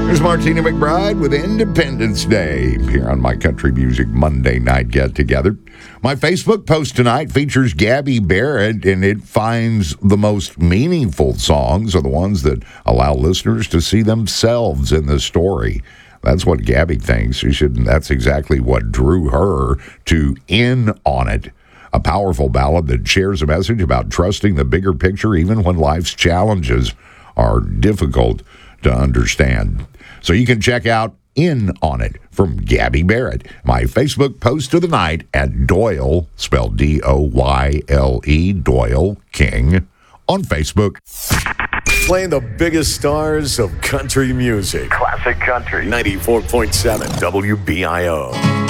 Here's Martina McBride with Independence Day here on my Country Music Monday Night Get Together. My Facebook post tonight features Gabby Barrett, and it finds the most meaningful songs are the ones that allow listeners to see themselves in the story. That's what Gabby thinks. That's exactly what drew her to In On It, a powerful ballad that shares a message about trusting the bigger picture even when life's challenges are difficult to understand. So you can check out In On It from Gabby Barrett. My Facebook post of the night at Doyle, spelled D-O-Y-L-E, Doyle King, on Facebook. Playing the biggest stars of country music. Classic country. 94.7 WBIO.